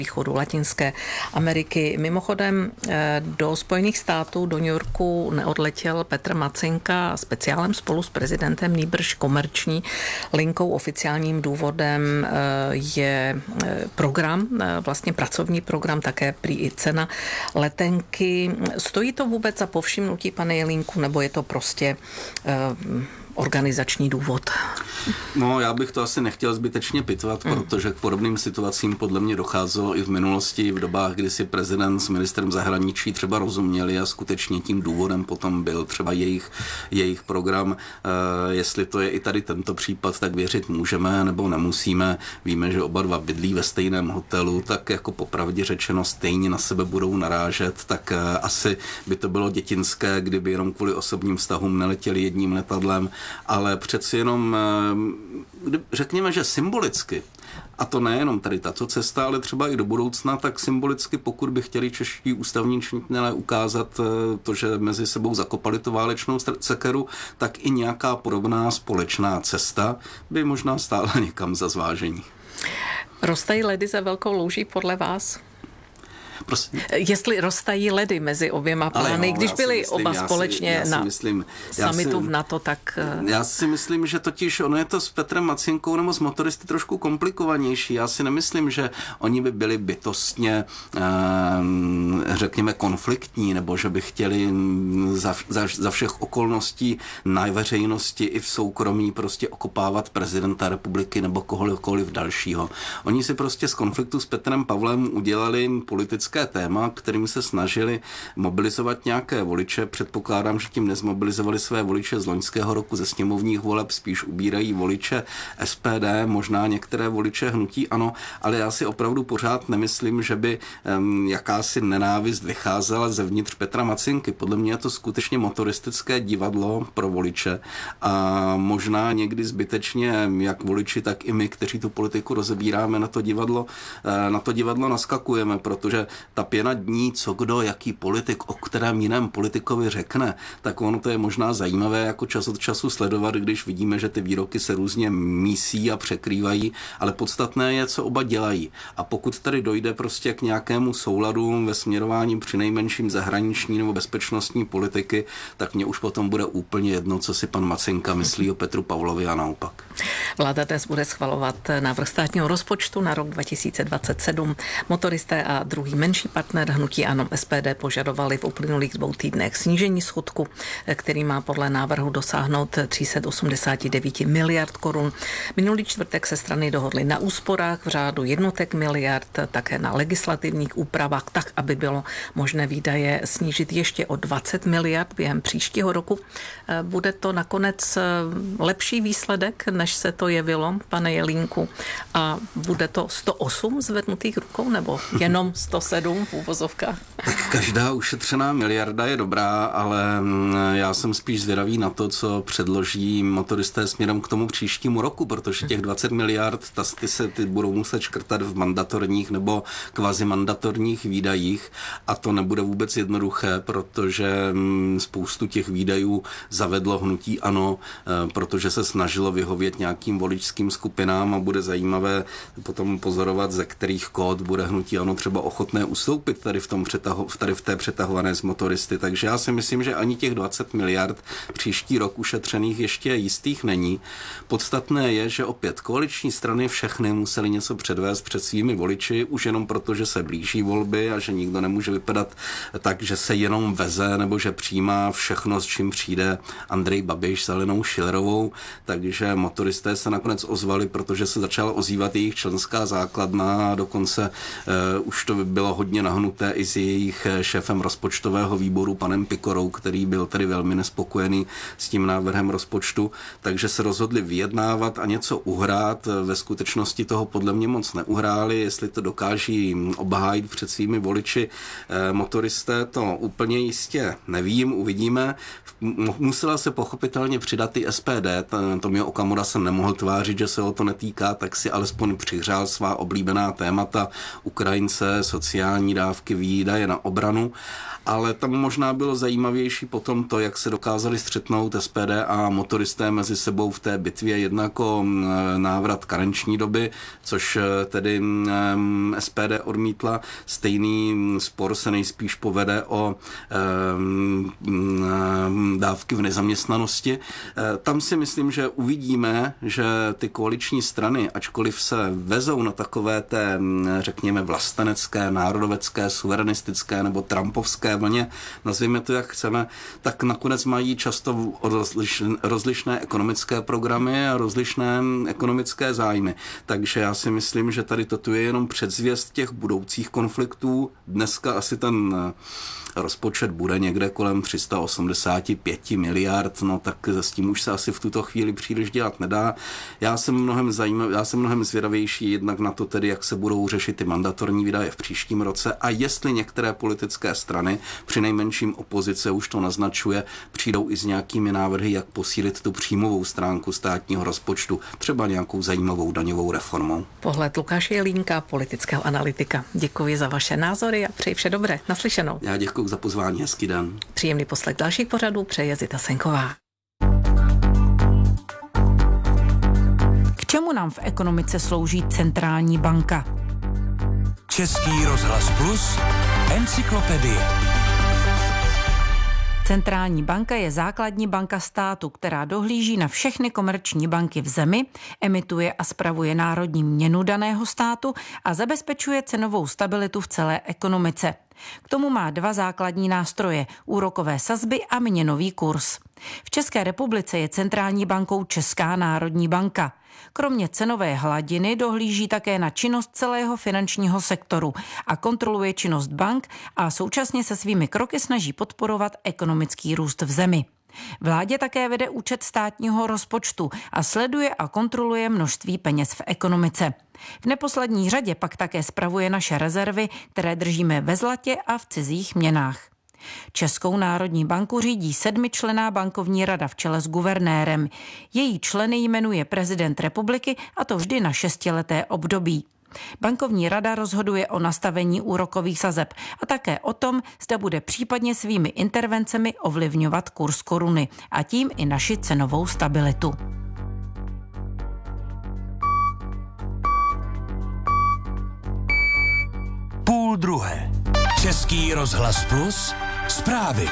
východu, Latinské Ameriky. Mimochodem do Spojených států, do New Yorku neodletěl Petr Macinka speciálem spolu s prezidentem, nýbrž komerční linkou. Oficiálním důvodem je program, vlastně pracovní program, také prý i cena letenky. Stojí to vůbec za povšimnutí, pane Jelínku, nebo je to prostě organizační důvod? No, já bych to asi nechtěl zbytečně pitvat, protože k podobným situacím podle mě docházelo i v minulosti, v dobách, kdy si prezident s ministrem zahraničí třeba rozuměli a skutečně tím důvodem potom byl třeba jejich program. Jestli to je i tady tento případ, tak věřit můžeme nebo nemusíme. Víme, že oba dva bydlí ve stejném hotelu, tak jako popravdě řečeno stejně na sebe budou narážet, tak asi by to bylo dětinské, kdyby jenom kvůli osobním vztahům neletěli jedním letadlem, ale přeci jenom řekněme, že symbolicky, a to nejenom tady tato cesta, ale třeba i do budoucna, tak symbolicky, pokud by chtěli čeští ústavní činitelé ukázat to, že mezi sebou zakopali tu válečnou sekeru, tak i nějaká podobná společná cesta by možná stála někam za zvážení. Roztají ledy za velkou louží podle vás? Prosím. Jestli roztají ledy mezi oběma plány, když byli oba společně na summitu v NATO, tak... Já si myslím, že totiž ono je to s Petrem Macinkou nebo s motoristy trošku komplikovanější. Já si nemyslím, že oni by byli bytostně, řekněme, konfliktní, nebo že by chtěli za všech okolností na veřejnosti i v soukromí prostě okopávat prezidenta republiky nebo kohokoliv dalšího. Oni si prostě z konfliktu s Petrem Pavlem udělali politické téma, kterým se snažili mobilizovat nějaké voliče. Předpokládám, že tím nezmobilizovali své voliče z loňského roku ze sněmovních voleb, spíš ubírají voliče SPD, možná některé voliče hnutí ANO, ale já si opravdu pořád nemyslím, že by jakási nenávist vycházela zevnitř Petra Macinky. Podle mě je to skutečně motoristické divadlo pro voliče a možná někdy zbytečně jak voliči, tak i my, kteří tu politiku rozebíráme, na to divadlo naskakujeme, protože ta pěna dní, co kdo, jaký politik, o kterém jiném politikovi řekne, tak ono to je možná zajímavé jako čas od času sledovat, když vidíme, že ty výroky se různě mísí a překrývají, ale podstatné je, co oba dělají. A pokud tady dojde prostě k nějakému souladu ve směrování přinejmenším zahraniční nebo bezpečnostní politiky, tak mně už potom bude úplně jedno, co si pan Macinka myslí o Petru Pavlovi a naopak. Vláda dnes bude schvalovat návrh státního rozpočtu na rok 2027. Motoristé a druhý menší partner hnutí ANO SPD požadovali v uplynulých 2 týdnech snížení schodku, který má podle návrhu dosáhnout 389 miliard korun. Minulý čtvrtek se strany dohodly na úsporách v řádu jednotek miliard, také na legislativních úpravách, tak, aby bylo možné výdaje snížit ještě o 20 miliard během příštího roku. Bude to nakonec lepší výsledek, než se to jevilo, pane Jelínku, a bude to 108 zvednutých rukou, nebo jenom 107 v úvozovkách? Tak každá ušetřená miliarda je dobrá, ale já jsem spíš zvědavý na to, co předloží motoristé směrem k tomu příštímu roku, protože těch 20 miliard, ty budou muset škrtat v mandatorních nebo kvazimandatorních výdajích a to nebude vůbec jednoduché, protože spoustu těch výdajů zavedlo hnutí ANO, protože se snažilo vyhovět nějakým voličským skupinám a bude zajímavé potom pozorovat, ze kterých kód bude hnutí ANO třeba ochotné ustoupit tady v té přetahované z motoristy. Takže já si myslím, že ani těch 20 miliard příští rok ušetřených ještě jistých není. Podstatné je, že opět koaliční strany všechny museli něco předvést před svými voliči, už jenom proto, že se blíží volby a že nikdo nemůže vypadat tak, že se jenom veze nebo že přijímá všechno, s čím přijde Andrej Babiš s Alenou Schillerovou. Takže motoristé se nakonec ozvali, protože se začala ozývat jejich členská základna a dokonce už to bylo hodně nahnuté i s jejich šéfem rozpočtového výboru panem Pikorou, který byl tedy velmi nespokojený s tím návrhem rozpočtu, takže se rozhodli vyjednávat a něco uhrát. Ve skutečnosti toho podle mě moc neuhráli, jestli to dokáží obhájit před svými voliči motoristé, to úplně jistě nevím, uvidíme. Musela se pochopitelně přidat i SPD, Tomio Okamura se nemohl tvářit, že se o to netýká, tak si alespoň přihřál svá oblíbená témata, Ukrajince, sociální sociální dávky, výdaje na obranu, ale tam možná bylo zajímavější potom to, jak se dokázali střetnout SPD a motoristé mezi sebou v té bitvě, jednak o návrat karenční doby, což tedy SPD odmítla. Stejný spor se nejspíš povede o dávky v nezaměstnanosti. Tam si myslím, že uvidíme, že ty koaliční strany, ačkoliv se vezou na takové té, řekněme, vlastenecké, národovecké, suverenistické nebo trumpovské vlně, nazvěme to jak chceme, tak nakonec mají často rozlišné ekonomické programy a rozlišné ekonomické zájmy. Takže já si myslím, že tady toto je jenom předzvěst těch budoucích konfliktů. Dneska asi ten rozpočet bude někde kolem 385 miliard, no tak s tím už se asi v tuto chvíli příliš dělat nedá. Já jsem mnohem zvědavější jednak na to tedy, jak se budou řešit ty mandatorní výdaje v příštím roce a jestli některé politické strany, při nejmenším opozice už to naznačuje, přijdou i s nějakými návrhy, jak posílit tu příjmovou stránku státního rozpočtu, třeba nějakou zajímavou daňovou reformou. Pohled Lukáše Jelínka, politického analytika. Děkuji za vaše názory a přeji vše dobré. Naslyšenou. Já děkuji za pozvání, hezký den. Příjemný poslech dalších pořadů přeje Zita Senková. K čemu nám v ekonomice slouží centrální banka? Český rozhlas Plus, encyklopedie. Centrální banka je základní banka státu, která dohlíží na všechny komerční banky v zemi, emituje a spravuje národní měnu daného státu a zabezpečuje cenovou stabilitu v celé ekonomice. K tomu má dva základní nástroje, úrokové sazby a měnový kurz. V České republice je centrální bankou Česká národní banka. Kromě cenové hladiny dohlíží také na činnost celého finančního sektoru a kontroluje činnost bank a současně se svými kroky snaží podporovat ekonomický růst v zemi. Vládě také vede účet státního rozpočtu a sleduje a kontroluje množství peněz v ekonomice. V neposlední řadě pak také spravuje naše rezervy, které držíme ve zlatě a v cizích měnách. Českou národní banku řídí 7členná bankovní rada v čele s guvernérem. Její členy jmenuje prezident republiky a to vždy na 6leté období. Bankovní rada rozhoduje o nastavení úrokových sazeb a také o tom, zda bude případně svými intervencemi ovlivňovat kurz koruny a tím i naši cenovou stabilitu. Půl druhé. Český rozhlas Plus, zprávy.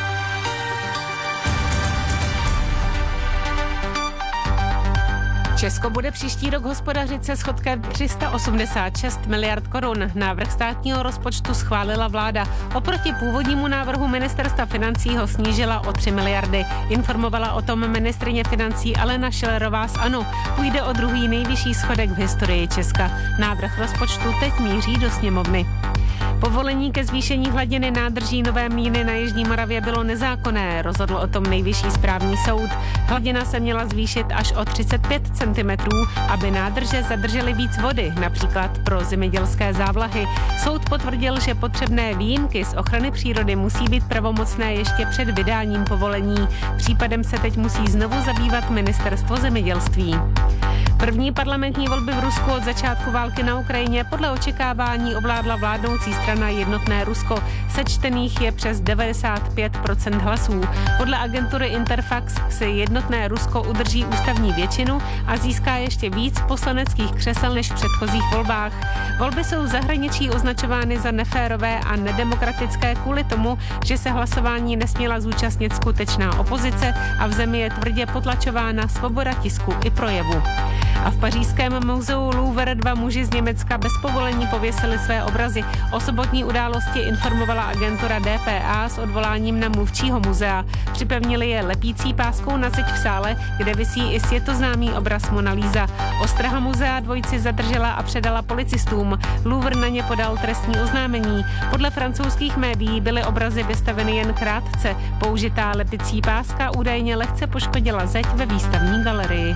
Česko bude příští rok hospodařit se schodkem 386 miliard korun. Návrh státního rozpočtu schválila vláda. Oproti původnímu návrhu ministerstva financí ho snížila o 3 miliardy. Informovala o tom ministryně financí Alena Schillerová z ANO. Půjde o druhý nejvyšší schodek v historii Česka. Návrh rozpočtu teď míří do sněmovny. Povolení ke zvýšení hladiny nádrží Nové Mlýny na Jižní Moravě bylo nezákonné, rozhodl o tom Nejvyšší správní soud. Hladina se měla zvýšit až o 35 cm, aby nádrže zadržely víc vody, například pro zemědělské závlahy. Soud potvrdil, že potřebné výjimky z ochrany přírody musí být pravomocné ještě před vydáním povolení. Případem se teď musí znovu zabývat Ministerstvo zemědělství. První parlamentní volby v Rusku od začátku války na Ukrajině podle očekávání ovládla vládnoucí strana Jednotné Rusko. Sečtených je přes 95% hlasů. Podle agentury Interfax si Jednotné Rusko udrží ústavní většinu a získá ještě víc poslaneckých křesel než v předchozích volbách. Volby jsou v zahraničí označovány za neférové a nedemokratické kvůli tomu, že se hlasování nesměla zúčastnit skutečná opozice a v zemi je tvrdě potlačována svoboda tisku i projevu. A v pařížském muzeu Louvre 2 muži z Německa bez povolení pověsili své obrazy. O sobotní události informovala agentura DPA s odvoláním na mluvčího muzea. Připevnili je lepící páskou na zeď v sále, kde visí i světoznámý obraz Mona Lisa. Ostraha muzea dvojici zadržela a předala policistům. Louvre na ně podal trestní oznámení. Podle francouzských médií byly obrazy vystaveny jen krátce. Použitá lepicí páska údajně lehce poškodila zeď ve výstavní galerii.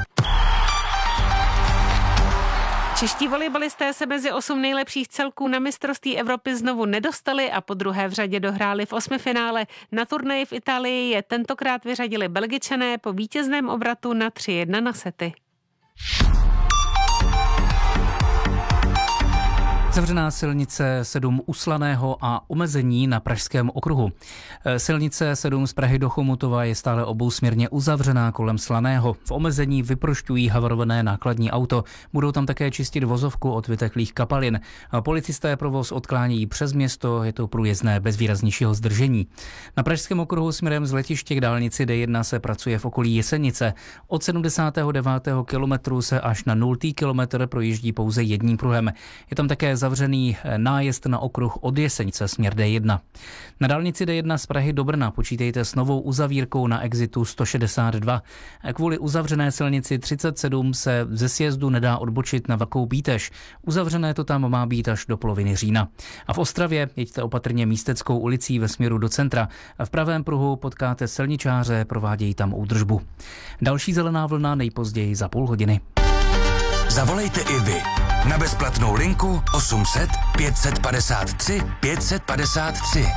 Čeští volejbalisté se mezi 8 nejlepších celků na mistrovství Evropy znovu nedostali a po druhé v řadě dohráli v osmifinále. Na turnaji v Itálii je tentokrát vyřadili Belgičané po vítězném obratu na 3-1 na sety. Zavřená silnice 7 u Slaného a omezení na Pražském okruhu. Silnice 7 z Prahy do Chomutova je stále obousměrně uzavřená kolem Slaného. V omezení vyprošťují havarované nákladní auto. Budou tam také čistit vozovku od vyteklých kapalin. Policisté provoz odklánějí přes město, je to průjezdné bez výraznějšího zdržení. Na Pražském okruhu směrem z letiště k dálnici D1 se pracuje v okolí Jesenice. Od 79. kilometru se až na 0. kilometr projíždí pouze jedním pruhem. Je tam také zavřený nájezd na okruh od Jesenice směr D1. Na dálnici D1 z Prahy do Brna počítejte s novou uzavírkou na exitu 162. Kvůli uzavřené silnici 37 se ze sjezdu nedá odbočit na Velkou Bítež. Uzavřené to tam má být až do poloviny října. A v Ostravě jeďte opatrně Místeckou ulicí ve směru do centra. V pravém pruhu potkáte silničáře, provádějí tam údržbu. Další zelená vlna nejpozději za půl hodiny. Zavolejte i vy na bezplatnou linku 800 553 553.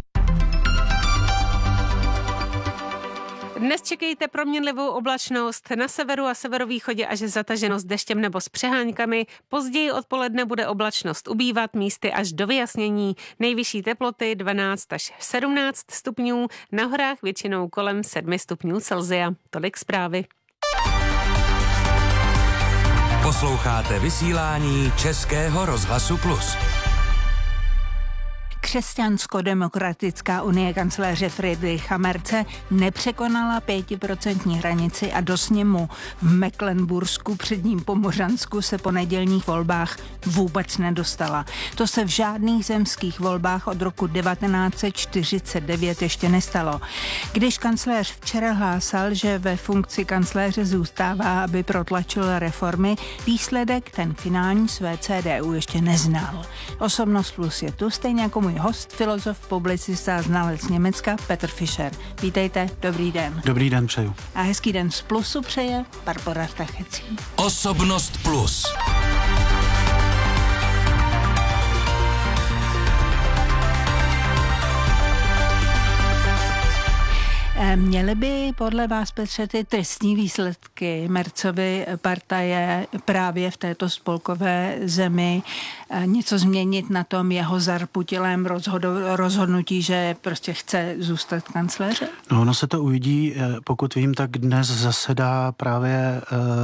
Dnes čekejte proměnlivou oblačnost, na severu a severovýchodě až zataženo s deštěm nebo s přeháňkami. Později odpoledne bude oblačnost ubývat, místy až do vyjasnění. Nejvyšší teploty 12 až 17 stupňů, na horách většinou kolem 7 stupňů Celsia. Tolik zprávy. Posloucháte vysílání Českého rozhlasu Plus. Křesťansko-demokratická unie kancléře Friedricha Merze nepřekonala 5% hranici a do sněmu v Mecklenbursku předním Pomořansku se po nedělních volbách vůbec nedostala. To se v žádných zemských volbách od roku 1949 ještě nestalo. Když kancléř včera hlásal, že ve funkci kancléře zůstává, aby protlačil reformy, výsledek ten finální své CDU ještě neznal. Osobnost Plus je tu, stejně jako můj host, filozof, publicista a znalec Německa Petr Fischer. Vítejte, dobrý den. Dobrý den přeju. A hezký den z Plusu přeje Barbora Tachecí. Osobnost Plus. Měly by podle vás, Petře, ty trestní výsledky Merzovy partaje právě v této spolkové zemi něco změnit na tom jeho zarputilém rozhodnutí, že prostě chce zůstat kancléřem? No, ono se to uvidí, pokud vím, tak dnes zasedá právě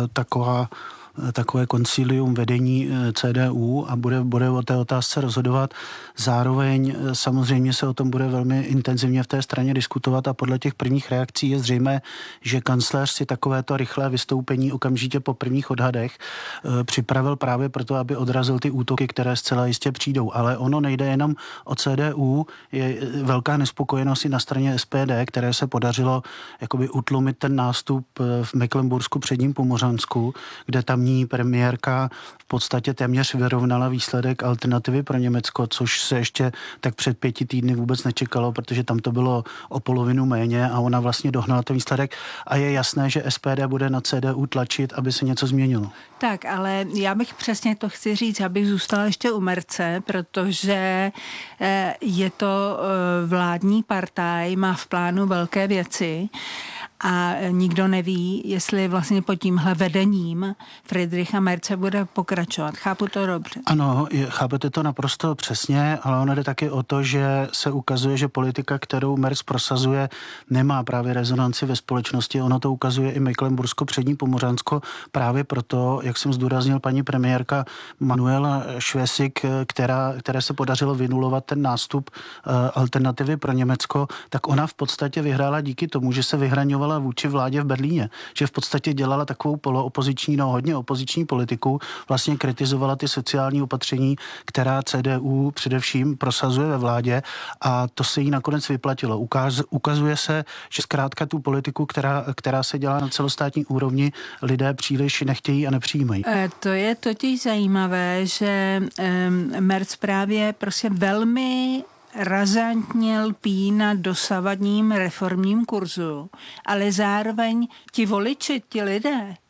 takové koncilium vedení CDU a bude o té otázce rozhodovat. Zároveň samozřejmě se o tom bude velmi intenzivně v té straně diskutovat a podle těch prvních reakcí je zřejmé, že kancléř si takovéto rychlé vystoupení okamžitě po prvních odhadech připravil právě proto, aby odrazil ty útoky, které zcela jistě přijdou. Ale ono nejde jenom o CDU, je velká nespokojenost i na straně SPD, které se podařilo jakoby utlumit ten nástup v Mecklenbursku předním Pomořansku, kde tamní premiérka v podstatě téměř vyrovnala výsledek Alternativy pro Německo, což se ještě tak před 5 týdny vůbec nečekalo, protože tam to bylo o polovinu méně a ona vlastně dohnala ten výsledek a je jasné, že SPD bude na CDU tlačit, aby se něco změnilo. Tak, ale já bych přesně to chci říct, abych zůstala ještě u Merze, protože je to vládní partaj, má v plánu velké věci a nikdo neví, jestli vlastně pod tímhle vedením Friedricha Merze bude pokračovat. Chápu to dobře? Ano, chápete to naprosto přesně, ale ono jde taky o to, že se ukazuje, že politika, kterou Merz prosazuje, nemá právě rezonanci ve společnosti. Ono to ukazuje i Mecklenbursko přední Pomořansko právě proto, jak jsem zdůraznil, paní premiérka Manuela Schwesig, které se podařilo vynulovat ten nástup Alternativy pro Německo, tak ona v podstatě vyhrála díky tomu, že se vyhraňovala vůči vládě v Berlíně, že v podstatě dělala takovou poloopoziční, hodně opoziční politiku, vlastně kritizovala ty sociální opatření, která CDU především prosazuje ve vládě a to se jí nakonec vyplatilo. Ukazuje se, že zkrátka tu politiku, která se dělá na celostátní úrovni, lidé příliš nechtějí a nepřijímají. To je totiž zajímavé, že Merz právě prostě velmi razantně lpí na dosavadním reformním kurzu, ale zároveň ti voliči, ti lidé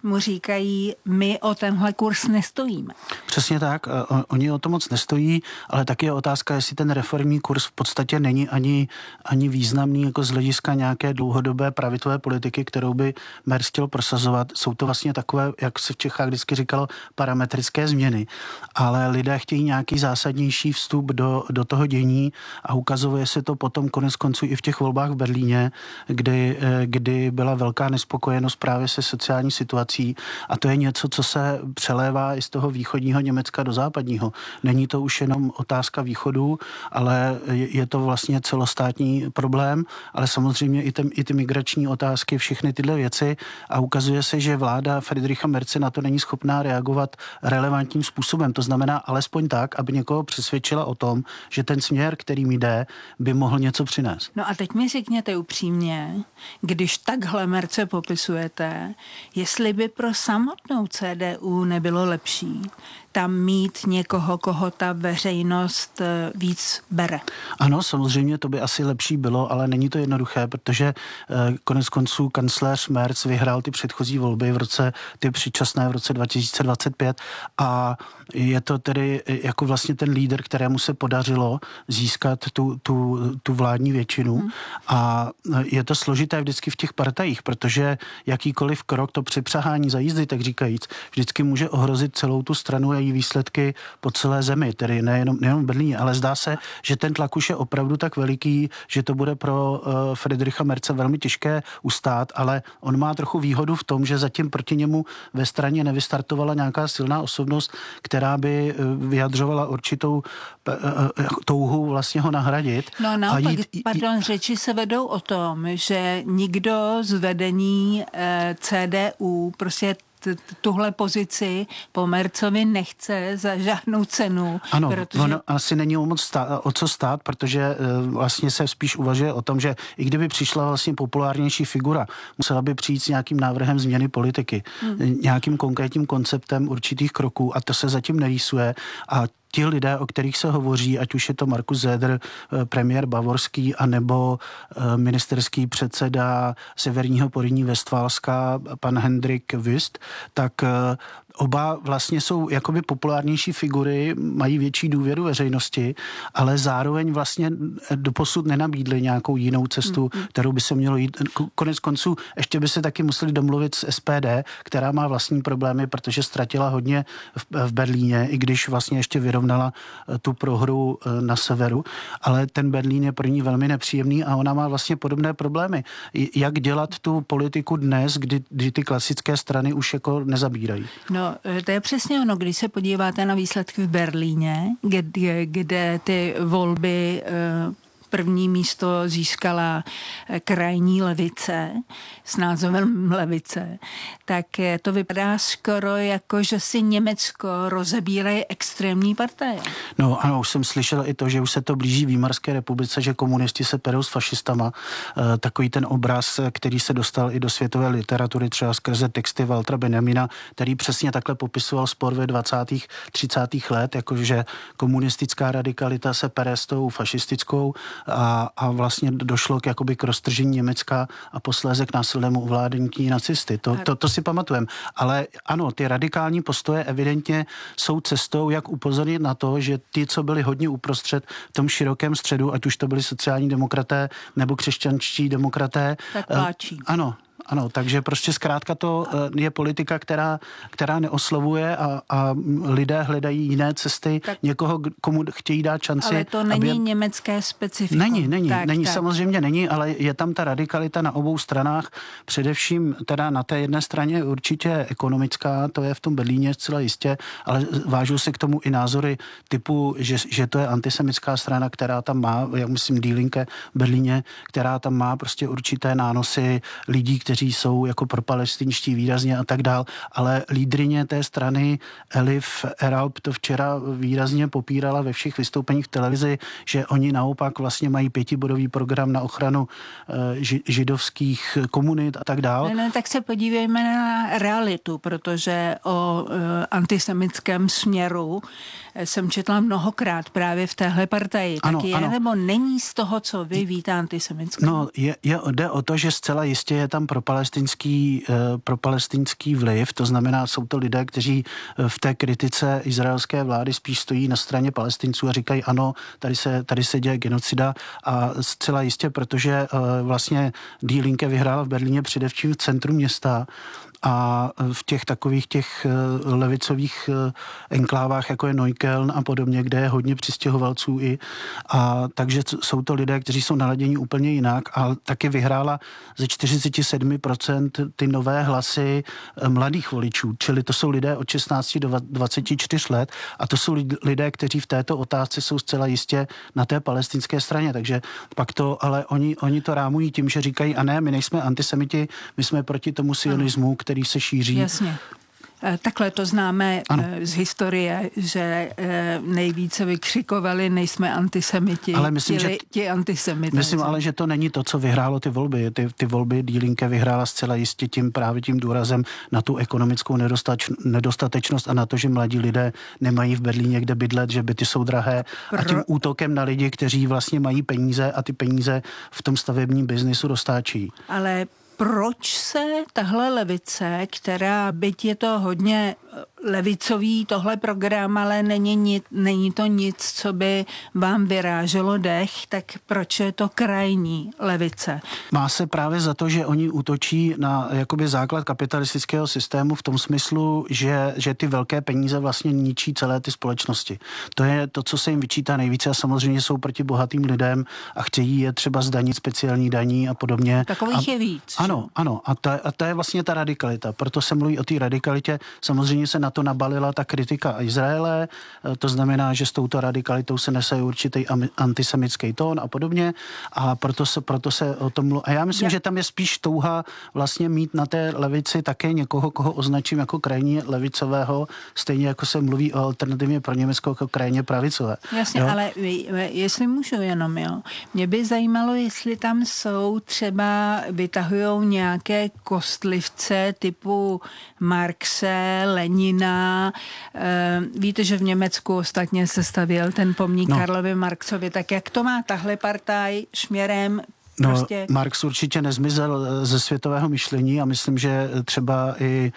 mu říkají, my o tenhle kurz nestojíme. Přesně tak, oni o to moc nestojí, ale taky je otázka, jestli ten reformní kurz v podstatě není ani významný jako z hlediska nějaké dlouhodobé pravicové politiky, kterou by Merz chtěl prosazovat. Jsou to vlastně takové, jak se v Čechách vždycky říkalo, parametrické změny, ale lidé chtějí nějaký zásadnější vstup do toho dění a ukazuje se to potom konec konců i v těch volbách v Berlíně, kdy byla velká nespokojenost právě se sociální situací a to je něco, co se přelévá i z toho východního Německa do západního. Není to už jenom otázka východu, ale je to vlastně celostátní problém, ale samozřejmě i ty migrační otázky, všechny tyhle věci a ukazuje se, že vláda Friedricha Merze na to není schopná reagovat relevantním způsobem. To znamená alespoň tak, aby někoho přesvědčila o tom, že ten směr, kterým jde, by mohl něco přinést. No a teď mi řekněte upřímně, když takhle Merze popisujete, jestli by pro samotnou CDU nebylo lepší tam mít někoho, koho ta veřejnost víc bere. Ano, samozřejmě to by asi lepší bylo, ale není to jednoduché, protože konec konců kancléř Merz vyhrál ty předchozí volby ty předčasné v roce 2025 a je to tedy jako vlastně ten lídr, kterému se podařilo získat tu vládní většinu a je to složité vždycky v těch partajích, protože jakýkoliv krok, to přepřahání za jízdy, tak říkajíc, vždycky může ohrozit celou tu stranu a její výsledky po celé zemi, tedy nejenom v Berlíně, ale zdá se, že ten tlak už je opravdu tak veliký, že to bude pro Friedricha Merze velmi těžké ustát, ale on má trochu výhodu v tom, že zatím proti němu ve straně nevystartovala nějaká silná osobnost, která by vyjadřovala určitou touhu vlastně ho nahradit. No naopak, řeči se vedou o tom, že nikdo z vedení CDU prostě tuhle pozici po Merzovi nechce za žádnou cenu. Ano, ono asi není o co stát, protože vlastně se spíš uvažuje o tom, že i kdyby přišla vlastně populárnější figura, musela by přijít s nějakým návrhem změny politiky, nějakým konkrétním konceptem určitých kroků a to se zatím nerýsuje a ti lidé, o kterých se hovoří, ať už je to Markus Söder, premiér bavorský, anebo ministerský předseda Severního Porýní-Vestfálska, pan Hendrik Wüst, tak oba vlastně jsou jakoby populárnější figury, mají větší důvěru veřejnosti, ale zároveň vlastně doposud nenabídli nějakou jinou cestu, kterou by se mělo jít. Konec konců ještě by se taky museli domluvit s SPD, která má vlastní problémy, protože ztratila hodně v Berlíně, i když vlastně ještě vyrovnala tu prohru na severu, ale ten Berlín je pro ní velmi nepříjemný a ona má vlastně podobné problémy. Jak dělat tu politiku dnes, kdy ty klasické strany už jako nezabírají? No, to je přesně ono, když se podíváte na výsledky v Berlíně, kde ty volby první místo získala krajní levice s názvem levice, tak to vypadá skoro jako, že si Německo rozebírají extrémní partaje. No ano, už jsem slyšel i to, že už se to blíží Výmarské republice, že komunisti se perou s fašistama. Takový ten obraz, který se dostal i do světové literatury, třeba skrze texty Waltera Benjamina, který přesně takhle popisoval spor ve 20. 30. let, jakože komunistická radikalita se pere s tou fašistickou a vlastně došlo k roztržení Německa a posléze k násilnému ovládnutí nacisty. To si pamatujeme. Ale ano, ty radikální postoje evidentně jsou cestou, jak upozornit na to, že ty, co byli hodně uprostřed v tom širokém středu, ať už to byli sociální demokraté nebo křesťanští demokraté. Tak pláčí. Ano, takže prostě zkrátka to je politika, která neoslovuje a lidé hledají jiné cesty, někoho, komu chtějí dát šanci. Ale to není německé specifikum. Není, samozřejmě není, ale je tam ta radikalita na obou stranách, především teda na té jedné straně určitě ekonomická, to je v tom Berlíně zcela jistě, ale vážou se k tomu i názory typu, že to je antisemitská strana, která tam má, já myslím Die Linke v Berlíně, která tam má prostě určité nánosy lidí, kteří jsou jako propalestinští výrazně a tak dál, ale lídrině té strany Elif Eralp to včera výrazně popírala ve všech vystoupeních v televizi, že oni naopak vlastně mají 5bodový program na ochranu židovských komunit a tak dál. Ne, tak se podívejme na realitu, protože o antisemickém směru jsem četla mnohokrát právě v téhle partaji. Ano, tak je ano. nebo není z toho, co vy víte, antisemitská? No, jde o to, že zcela jistě je tam propalestinský vliv, to znamená, jsou to lidé, kteří v té kritice izraelské vlády spíš stojí na straně Palestinců a říkají ano, tady se děje genocida a zcela jistě, protože vlastně Die Linke vyhrála v Berlíně především v centru města a v těch takových těch levicových enklávách, jako je Neukölln a podobně, kde je hodně přistěhovalců a takže jsou to lidé, kteří jsou naladěni úplně jinak, ale taky vyhrála ze 47% ty nové hlasy mladých voličů, čili to jsou lidé od 16 do 24 let a to jsou lidé, kteří v této otázce jsou zcela jistě na té palestinské straně, takže pak to, ale oni to rámují tím, že říkají, a ne, my nejsme antisemiti, my jsme proti tomu sionismu, který se šíří. Jasně. Takhle to známe z historie, že nejvíce vykřikovali, nejsme antisemiti, ale myslím, ti antisemiti. Myslím ale, že to není to, co vyhrálo ty volby. Ty volby Die Linke vyhrála zcela jistě právě tím důrazem na tu ekonomickou nedostatečnost a na to, že mladí lidé nemají v Berlíně kde bydlet, že byty jsou drahé a tím útokem na lidi, kteří vlastně mají peníze a ty peníze v tom stavebním biznisu roztáčí. Ale proč se tahle levice, která byť je to hodně levicový tohle program, ale není to nic, co by vám vyráželo dech, tak proč je to krajní levice? Má se právě za to, že oni útočí na jakoby základ kapitalistického systému v tom smyslu, že ty velké peníze vlastně ničí celé ty společnosti. To je to, co se jim vyčítá nejvíce a samozřejmě jsou proti bohatým lidem a chtějí je třeba zdanit speciální daní a podobně. Takových je víc. Ano. A to je vlastně ta radikalita. Proto se mluví o té radikalitě. Samozřejmě se na to nabalila ta kritika Izraele, to znamená, že s touto radikalitou se nese určitý antisemický tón a podobně a proto se o tom mluví. A já myslím, že tam je spíš touha vlastně mít na té levici také někoho, koho označím jako krajně levicového, stejně jako se mluví o alternativně pro Německo jako krajně pravicové. Jasně, jo? Ale jestli můžu jenom, jo. Mě by zajímalo, jestli tam jsou třeba, vytahujou nějaké kostlivce typu Marxe, Lenina. Víte, že v Německu ostatně se stavěl ten pomník Karlovi Marxovi. Tak jak to má tahle partaj směrem? Prostě... Marx určitě nezmizel ze světového myšlení a myslím, že třeba i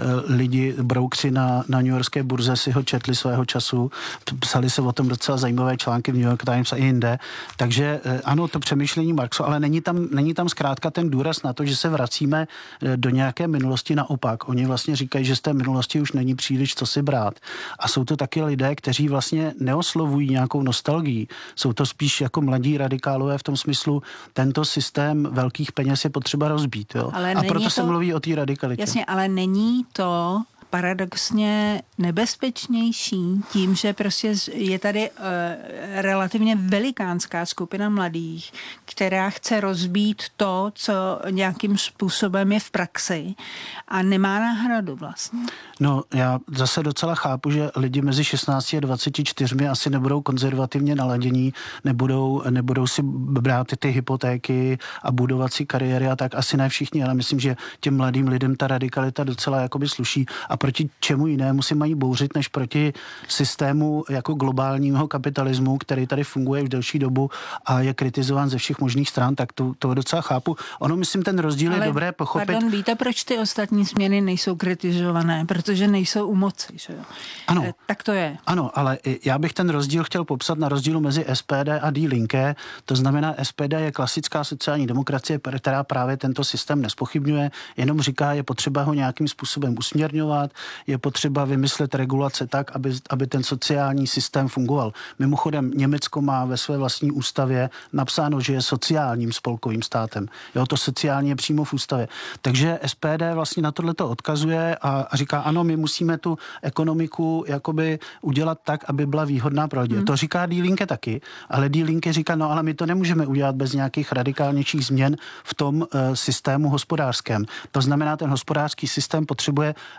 lidi, broukři na newyorské burze si ho četli svého času. Psali se o tom docela zajímavé články v New York Times a i jinde. Takže ano, to přemýšlení Marxu, ale není tam zkrátka ten důraz na to, že se vracíme do nějaké minulosti, naopak. Oni vlastně říkají, že z té minulosti už není příliš co si brát. A jsou to taky lidé, kteří vlastně neoslovují nějakou nostalgii. Jsou to spíš jako mladí radikálové v tom smyslu, tento systém velkých peněz je potřeba rozbít. Jo? A proto se mluví o té radikalitě. Jasně, ale není to paradoxně nebezpečnější tím, že prostě je tady relativně velikánská skupina mladých, která chce rozbít to, co nějakým způsobem je v praxi a nemá náhradu vlastně. No, já zase docela chápu, že lidi mezi 16 a 24 asi nebudou konzervativně naladění, nebudou si brát ty hypotéky a budovat si kariéry a tak asi ne všichni, ale myslím, že těm mladým lidem ta radikalita docela jakoby sluší a proti čemu jinému si mají bouřit, než proti systému jako globálního kapitalismu, který tady funguje už delší dobu a je kritizován ze všech možných stran, tak to docela chápu. Ono, myslím, ten rozdíl je dobré pochopit. Pardon, víte, proč ty ostatní směny nejsou kritizované? Protože nejsou u moci, že jo? Ano. Tak to je. Ano, ale já bych ten rozdíl chtěl popsat na rozdílu mezi SPD a Die Linke. To znamená, SPD je klasická sociální demokracie, která právě tento systém nespochybňuje, jenom říká, je potřeba ho nějakým způsobem usměrňovat, je potřeba vymyslet regulace tak, aby ten sociální systém fungoval. Mimochodem, Německo má ve své vlastní ústavě napsáno, že je sociálním spolkovým státem. Jo, to sociálně je přímo v ústavě. Takže SPD vlastně na tohleto odkazuje a říká, ano, my musíme tu ekonomiku jakoby udělat tak, aby byla výhodná pro lidi. To říká Die Linke taky, ale Die Linke říká, no ale my to nemůžeme udělat bez nějakých radikálnějších změn v tom systému hospodářském. To znamená, ten hospodářský systém potřebuje radikální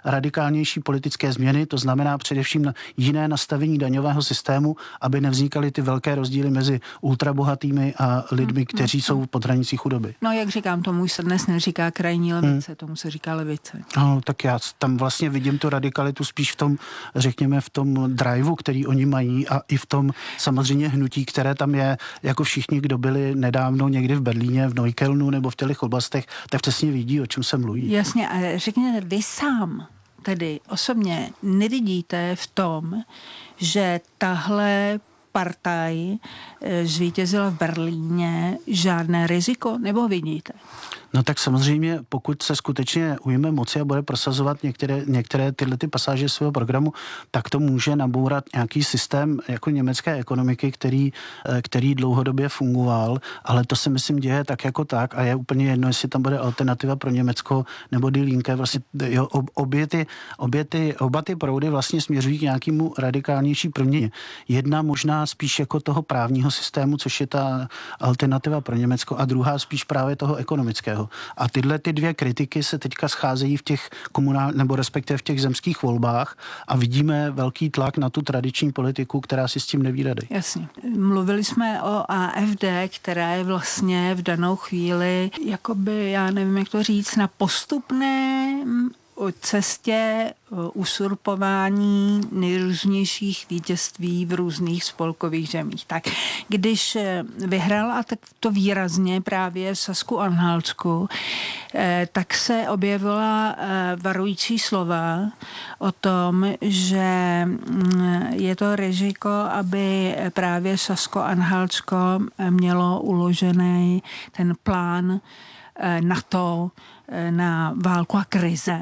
radikálnější politické změny, to znamená především jiné nastavení daňového systému, aby nevznikaly ty velké rozdíly mezi ultrabohatými a lidmi, kteří jsou pod hranicí chudoby. No, jak říkám, tomu se dnes neříká krajní levice, tomu se říká levice. No, tak já tam vlastně vidím tu radikalitu spíš v tom, řekněme, v tom driveu, který oni mají a i v tom samozřejmě hnutí, které tam je, jako všichni, kdo byli nedávno někdy v Berlíně, v Neuköllnu nebo v těch oblastech, tak přesně vidí, o čem se mluví. Jasně, a řekněte, vy sám tedy osobně nevidíte v tom, že tahle partaj zvítězila v Berlíně žádné riziko, nebo vidíte? No tak samozřejmě, pokud se skutečně ujme moci a bude prosazovat některé tyhle ty pasáže svého programu, tak to může nabourat nějaký systém jako německé ekonomiky, který dlouhodobě fungoval, ale to se myslím děje tak jako tak a je úplně jedno, jestli tam bude alternativa pro Německo nebo Die Linke. Vlastně oba ty proudy vlastně směřují k nějakému radikálnější proměně. Jedna možná spíš jako toho právního systému, což je ta alternativa pro Německo, a druhá spíš právě toho ekonomického. A tyhle ty dvě kritiky se teďka scházejí v těch nebo respektive v těch zemských volbách a vidíme velký tlak na tu tradiční politiku, která si s tím neví rady. Jasně. Mluvili jsme o AfD, která je vlastně v danou chvíli, jakoby, já nevím, jak to říct, na postupné cestě usurpování nejrůznějších vítězství v různých spolkových zemích. Tak když vyhrála tak to výrazně právě v Sasku-Anhaltsku, tak se objevila varující slova o tom, že je to riziko, aby právě Sasko-Anhaltsko mělo uložený ten plán NATO na válku a krize,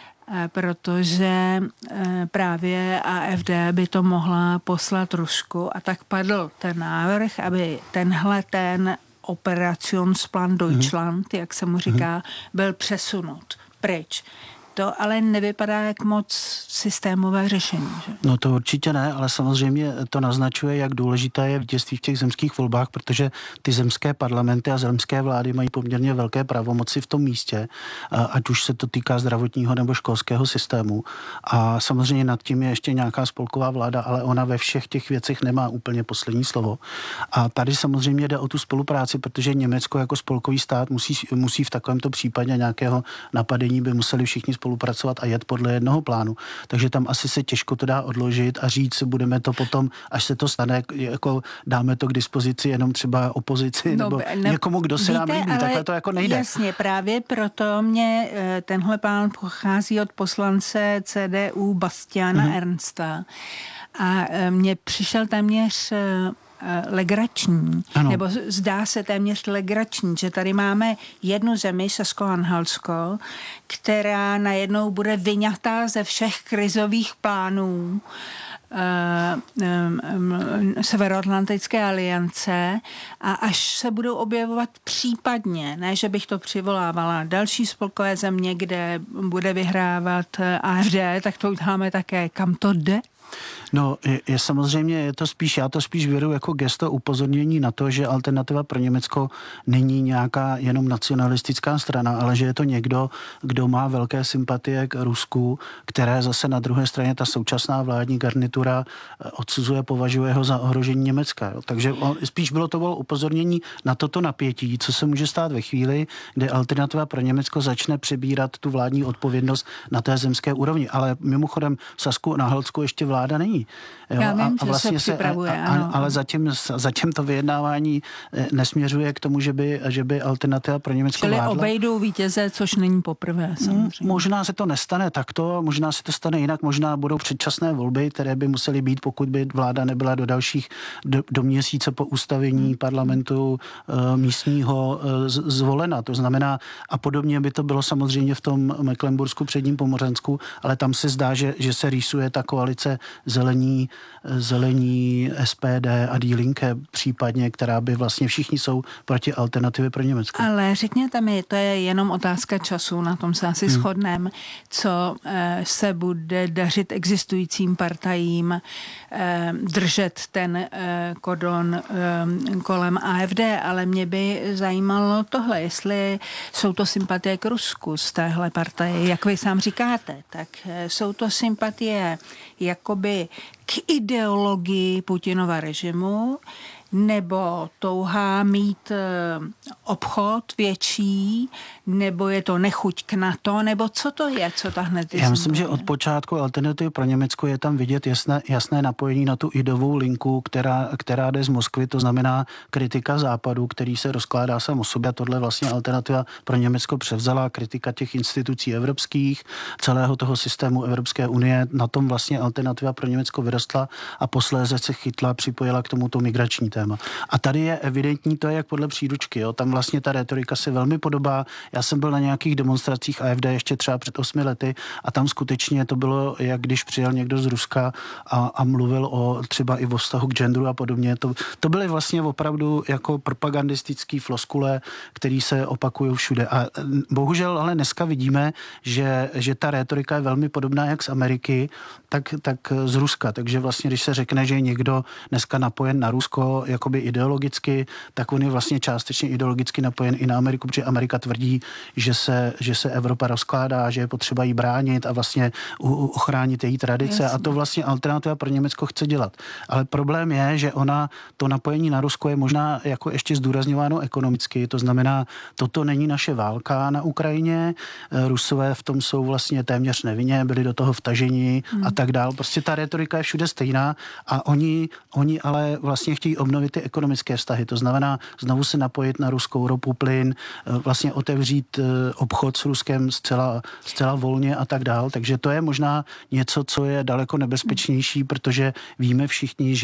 protože právě AfD by to mohla poslat Rusku a tak padl ten návrh, aby ten Operationsplan Deutschland, jak se mu říká, byl přesunut pryč. To ale nevypadá jak moc systémové řešení. Že? No to určitě ne, ale samozřejmě to naznačuje, jak důležité je vítězství v těch zemských volbách, protože ty zemské parlamenty a zemské vlády mají poměrně velké pravomoci v tom místě, ať už se to týká zdravotního nebo školského systému. A samozřejmě nad tím je ještě nějaká spolková vláda, ale ona ve všech těch věcech nemá úplně poslední slovo. A tady samozřejmě jde o tu spolupráci, protože Německo jako spolkový stát musí v takovémto případě nějakého napadení by museli všichni spolupracovat a jet podle jednoho plánu. Takže tam asi se těžko to dá odložit a říct, budeme to potom, až se to stane, jako dáme to k dispozici jenom třeba opozici nebo někomu, kdo se nám líbí. Takhle to jako nejde. Jasně, právě proto mě tenhle plán pochází od poslance CDU Bastiana Ernsta a mně přišel téměř legrační, ano. Nebo zdá se téměř legrační, že tady máme jednu zemi, Sasko-Anhaltsko, která najednou bude vyňatá ze všech krizových plánů Severoatlantické aliance a až se budou objevovat případně, ne, že bych to přivolávala, další spolkové země, kde bude vyhrávat AfD, tak to uděláme také. Kam to jde? No, je samozřejmě, já to spíš beru jako gesto upozornění na to, že alternativa pro Německo není nějaká jenom nacionalistická strana, ale že je to někdo, kdo má velké sympatie k Rusku, které zase na druhé straně ta současná vládní garnitura odsuzuje, považuje ho za ohrožení Německa. Jo. Takže spíš bylo upozornění na toto napětí, co se může stát ve chvíli, kdy alternativa pro Německo začne přebírat tu vládní odpovědnost na té zemské úrovni. Ale mimochodem v Sasku-Anhaltsku ještě vláda není. Jo, já vím, a vlastně se připravuje, ale zatím to vyjednávání nesměřuje k tomu, že by alternativa pro Německo vládla. Čili obejdou vítěze, což není poprvé samozřejmě. Možná se to nestane takto, možná se to stane jinak, možná budou předčasné volby, které by musely být, pokud by vláda nebyla do měsíce po ustavení parlamentu místního zvolena. To znamená, a podobně by to bylo samozřejmě v tom Mecklenbursku, předním Pomořansku, ale tam se zdá, že se rýsuje ta koalice zelení SPD a Die Linke případně, která by vlastně všichni jsou proti alternativě pro Německo. Ale řekněte mi, to je jenom otázka času, na tom se asi shodneme, co se bude dařit existujícím partajím držet ten kodon kolem AfD, ale mě by zajímalo tohle, jestli jsou to sympatie k Rusku z téhle partaje, jak vy sám říkáte, tak jsou to sympatie jakoby k ideologii Putinova režimu, nebo touha mít obchod větší, nebo je to nechuť k NATO, nebo co to je, co ta hned Já myslím, že od počátku alternativy pro Německo je tam vidět jasné napojení na tu ideovou linku, která jde z Moskvy, to znamená kritika Západu, který se rozkládá sám o sobě. Tohle vlastně alternativa pro Německo převzala, kritika těch institucí evropských, celého toho systému Evropské unie. Na tom vlastně alternativa pro Německo vyrostla a posléze se chytla, připojila k tomuto migrační téma. A tady je evidentní, to je jak podle příručky, jo? Tam vlastně ta retorika se velmi podobá. Já jsem byl na nějakých demonstracích AfD ještě třeba před 8 lety a tam skutečně to bylo, jak když přijel někdo z Ruska a mluvil třeba i o vztahu k genderu a podobně. To byly vlastně opravdu jako propagandistický floskule, který se opakují všude. A bohužel ale dneska vidíme, že ta retorika je velmi podobná jak z Ameriky, tak z Ruska. Takže vlastně, když se řekne, že je někdo dneska napojen na Rusko jakoby ideologicky, tak on je vlastně částečně ideologicky napojen i na Ameriku, protože Amerika tvrdí, že se Evropa rozkládá, že je potřeba jí bránit a vlastně ochránit její tradice. Jasně. A to vlastně alternativa pro Německo chce dělat. Ale problém je, že to napojení na Rusko je možná jako ještě zdůrazňováno ekonomicky. To znamená, toto není naše válka na Ukrajině. Rusové v tom jsou vlastně téměř nevinně, byli do toho vtaženi a tak dál. Prostě ta retorika je všude stejná a oni ale vlastně chtějí obnovit ty ekonomické vztahy. To znamená znovu se napojit na ruskou ropu, plyn, vlastně otevřít obchod s Ruskem zcela volně a tak dál. Takže to je možná něco, co je daleko nebezpečnější, protože víme všichni,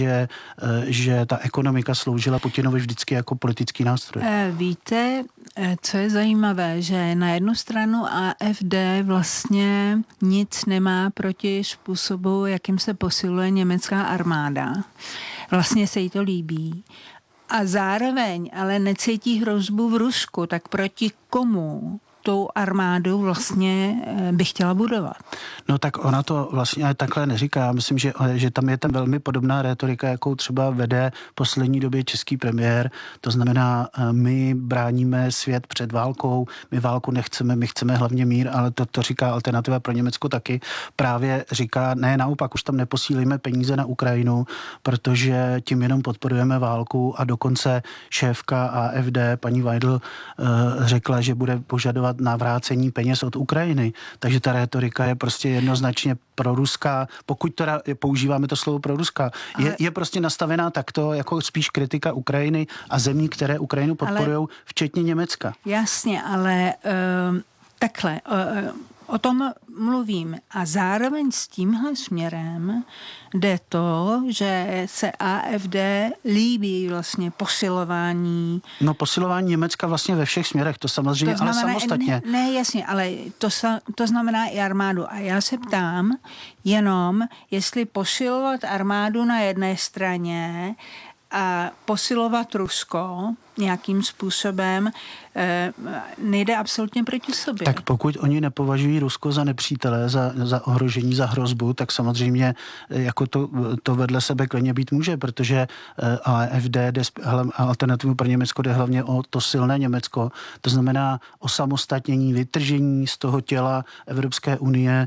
že ta ekonomika sloužila Putinovi vždycky jako politický nástroj. Víte, co je zajímavé, že na jednu stranu AfD vlastně nic nemá proti způsobu, jakým se posiluje německá armáda. Vlastně se jí to líbí. A zároveň ale necítí hrozbu v Rusku, tak proti komu tou armádu vlastně by chtěla budovat? No tak ona to vlastně takhle neříká. Já myslím, že tam je tam velmi podobná retorika, jakou třeba vede v poslední době český premiér. To znamená, my bráníme svět před válkou, my válku nechceme, my chceme hlavně mír, ale to říká alternativa pro Německo taky. Právě říká, ne, naopak, už tam neposílíme peníze na Ukrajinu, protože tím jenom podporujeme válku a dokonce šéfka AfD, paní Weidl, řekla, že bude požadovat navrácení peněz od Ukrajiny. Takže ta retorika je prostě jednoznačně proruská. Pokud teda používáme to slovo proruská, je prostě nastavená takto jako spíš kritika Ukrajiny a zemí, které Ukrajinu podporují, včetně Německa. Jasně, ale takhle, o tom mluvím. A zároveň s tímhle směrem jde to, že se AfD líbí vlastně posilování. No posilování Německa vlastně ve všech směrech, to samozřejmě, ale samostatně. Ne, jasně, ale to znamená i armádu. A já se ptám jenom, jestli posilovat armádu na jedné straně a posilovat Rusko nějakým způsobem nejde absolutně proti sobě. Tak pokud oni nepovažují Rusko za nepřítele, za ohrožení, za hrozbu, tak samozřejmě jako to vedle sebe klidně být může, protože AfD alternativu pro Německo jde hlavně o to silné Německo. To znamená osamostatnění, vytržení z toho těla Evropské unie,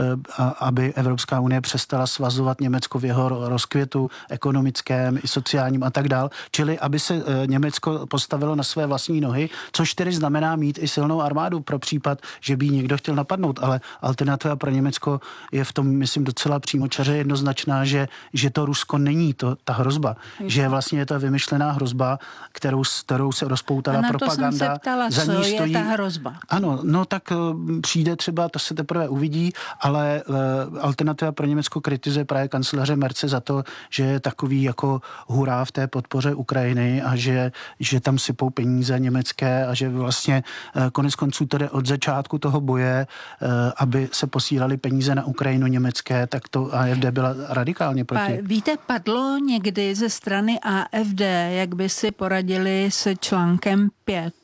aby Evropská unie přestala svazovat Německo v jeho rozkvětu ekonomickém i sociálním a tak dál. Čili aby se Německo postavilo na své vlastní nohy, což tedy znamená mít i silnou armádu pro případ, že by někdo chtěl napadnout, ale alternativa pro Německo je v tom, myslím, docela přímočaře jednoznačná, že to Rusko není ta hrozba, že vlastně je to vymyšlená hrozba, kterou se rozpoutala propaganda. A na to jsem se ptala, co je ta hrozba. Ano, no tak přijde třeba, to se teprve uvidí, ale alternativa pro Německo kritizuje právě kancléře Merce za to, že je takový jako hurá v té podpoře Ukrajiny a že že tam sypou peníze německé a že vlastně konec konců tedy od začátku toho boje, aby se posílali peníze na Ukrajinu německé, tak to AfD byla radikálně proti. Víte, padlo někdy ze strany AfD, jak by si poradili s článkem 5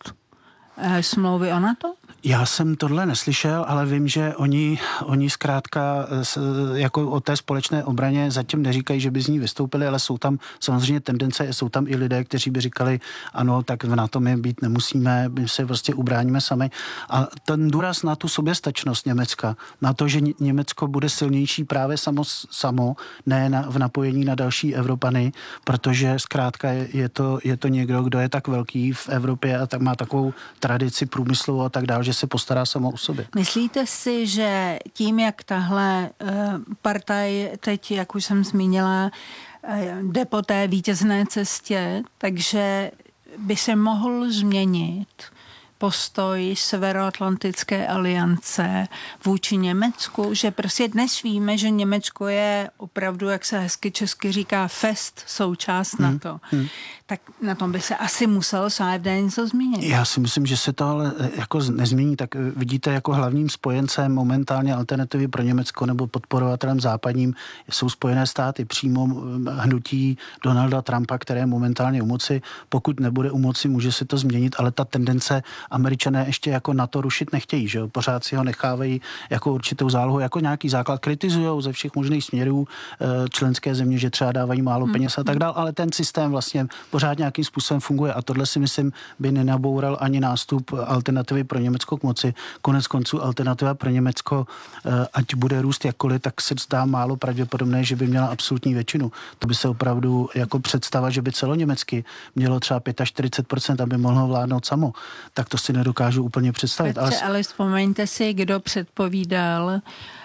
smlouvy o NATO? Já jsem tohle neslyšel, ale vím, že oni zkrátka jako o té společné obraně zatím neříkají, že by z ní vystoupili, ale jsou tam samozřejmě tendence, jsou tam i lidé, kteří by říkali, ano, tak v NATO my být nemusíme, my se prostě ubráníme sami. A ten důraz na tu soběstačnost Německa, na to, že Německo bude silnější právě samo, ne v napojení na další Evropany, protože zkrátka je to někdo, kdo je tak velký v Evropě a tak má takovou tradici průmyslovou a tak dále, že se postará samo o sobě. Myslíte si, že tím, jak tahle partaj teď, jak už jsem zmínila, jde po té vítězné cestě, takže by se mohl změnit postoj Severoatlantické aliance vůči Německu, že prostě dnes víme, že Německo je opravdu, jak se hezky česky říká, fest součást NATO. Tak na tom by se asi muselo s AfD něco změnit. Já si myslím, že se to ale jako nezmění, tak vidíte jako hlavním spojencem momentálně Alternativy pro Německo nebo podporovatelem západním jsou Spojené státy, přímo hnutí Donalda Trumpa, které je momentálně u moci. Pokud nebude u moci, může se to změnit, ale ta tendence Američané ještě jako NATO rušit nechtějí, že jo? Pořád si ho nechávají jako určitou zálohu, jako nějaký základ, kritizujou ze všech možných směrů členské země, že třeba dávají málo peněz a tak dál, ale ten systém vlastně pořád nějakým způsobem funguje a tohle si myslím by nenaboural ani nástup Alternativy pro Německo k moci. Konec konců Alternativa pro Německo, ať bude růst jakkoliv, tak se zdá málo pravděpodobné, že by měla absolutní většinu. To by se opravdu jako představa, že by celoněmecky mělo třeba 45%, aby mohlo vládnout samo, tak to si nedokážu úplně představit. Petře, ale vzpomeňte si, kdo předpovídal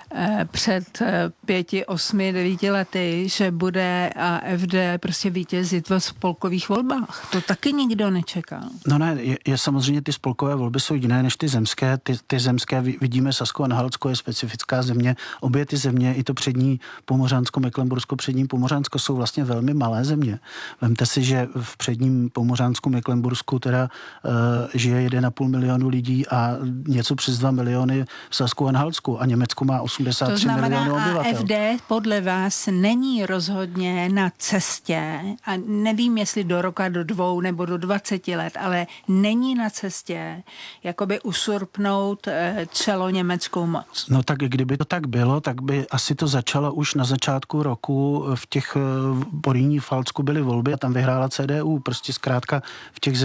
před 5, 8, 9 lety, že bude AfD prostě vítězit ve spolkových volbách. To taky nikdo nečekal. No ne, je samozřejmě ty spolkové volby jsou jiné než ty zemské. Ty zemské vidíme, Sasko-Anhaltsko je specifická země. Obě ty země, i to přední Pomořansko, Mecklenbursko, přední Pomořansko jsou vlastně velmi malé země. Vemte si, že v předním Pomořansku, Mecklenbursku teda žije 1,5 milionu lidí a něco přes 2 miliony v Sasku-Anhaltsku a Německo má 83 to znamená, milionů obyvatel. AfD podle vás není rozhodně na cestě, a nevím, jestli do roka, do 2 nebo do 20 let, ale není na cestě jakoby usurpnout celoněmeckou moc. No tak kdyby to tak bylo, tak by asi to začalo už na začátku roku. V těch Porýní, Falcku byly volby a tam vyhrála CDU. Prostě zkrátka v těch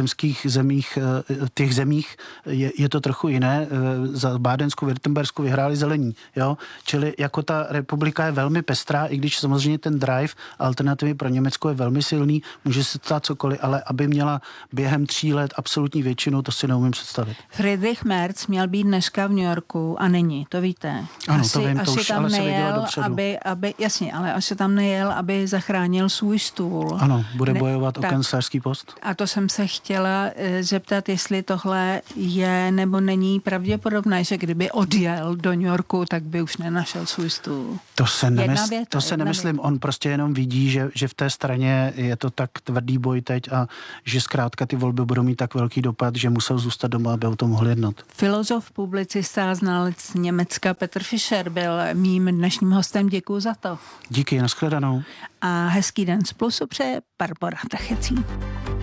těch zemích je to trochu jiné. Za Bádensku, Württembersku vyhráli zelení, jo? Čili jako ta republika je velmi pestrá, i když samozřejmě ten drive Alternativy pro Německo je velmi silný, může se stát cokoliv, ale aby měla během 3 let absolutní většinu, to si neumím představit. Friedrich Merz měl být dneska v New Yorku a není, to víte. Ano, to vím, to už, ale se vědělo dopředu. Jasně, ale až se tam nejel, aby zachránil svůj stůl. Ano, bude bojovat o kancléřský post. A to jsem se chtěla zeptat, jestli tohle je nebo není pravděpodobné, že kdyby odjel do New Yorku, tak by už nenašel svůj stůl. To se nemyslím, on prostě jenom vidí, že v té straně je to tak tvrdý boj teď a že zkrátka ty volby budou mít tak velký dopad, že musel zůstat doma, aby o tom mohl jednat. Filozof, publicista a znalec Německa Petr Fischer byl mým dnešním hostem. Děkuju za to. Díky, nashledanou. A hezký den z Plusu přeje Barbora Tachecí.